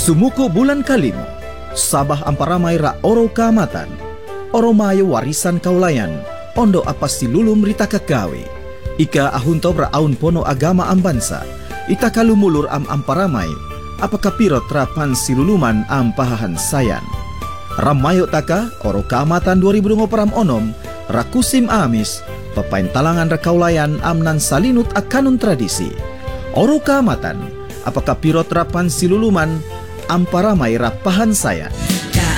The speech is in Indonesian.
Sumuko bulan kalimo, sabah amparamay ra oro kaamatan, oro mayo warisan kaulayan, ondo apa silulum rita kagawe. Ika ahuntob ra aun pono agama ambansa, ita kalumulur amparamay, apakah pirot rapan siluluman pahahan sayan. Ramayo taka, oro kaamatan 2024 onom, rakusim amis, papain talangan ra kaulayan amnan salinut akanun tradisi. Oro kaamatan, apakah pirot rapan siluluman amparamay rapahan sayan.